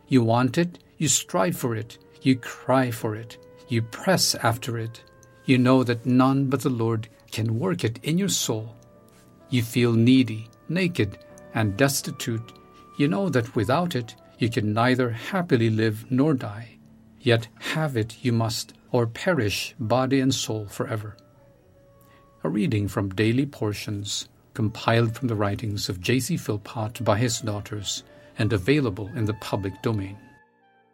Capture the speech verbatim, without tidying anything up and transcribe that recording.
You want it, you strive for it, you cry for it, you press after it. You know that none but the Lord can work it in your soul. You feel needy, naked, and destitute. You know that without it you can neither happily live nor die. Yet have it you must, or perish body and soul forever. A reading from Daily Portions, compiled from the writings of J C Philpott by his daughters, and available in the public domain.